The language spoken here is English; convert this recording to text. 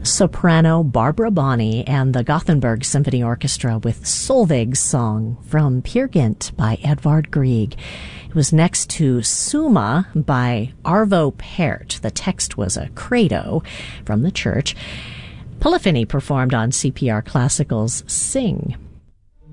soprano Barbara Bonney and the Gothenburg Symphony Orchestra with Solveig's Song from Peer Gynt by Edvard Grieg. It was next to Summa by Arvo Pärt. The text was a credo from the church. Polyphony performed on CPR Classical's Sing.